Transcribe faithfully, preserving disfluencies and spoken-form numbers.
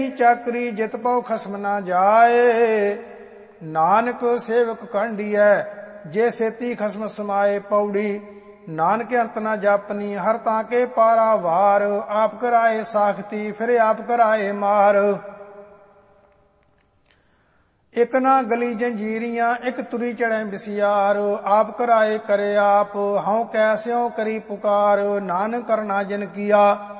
ਚਾਕਰੀ ਜਿਤ ਪਉ ਖਸਮ ਨਾ ਜਾਏ। ਨਾਨਕ ਸੇਵਕ ਕੰਢੀਐ ਜੇ ਸੇਤੀ ਖਸਮ ਸਮਾਏ। ਪੌੜੀ ਨਾਨਕ ਅੰਤ ਨਾ ਜਾਪਨੀ ਹਰ ਤਾਂ ਕੇ ਪਾਰਾ ਵਾਰ। ਆਪ ਕਰਾਏ ਸਾਖਤੀ ਫਿਰ ਆਪ ਕਰਾਏ ਮਾਰ। ਇਕ ਨਾ ਗਲੀ ਜੰਜੀਰੀਆਂ ਇਕ ਤੁਰੀ ਚੜ੍ਹੈ ਬਿਸਿਆਰ। ਆਪ ਕਰਾਏ ਕਰੇ ਆਪ ਹਉ ਕੈ ਸਿਉ ਕਰੀ ਪੁਕਾਰ। ਨਾਨਕ ਕਰਨਾ ਜਿਨ ਕੀਆ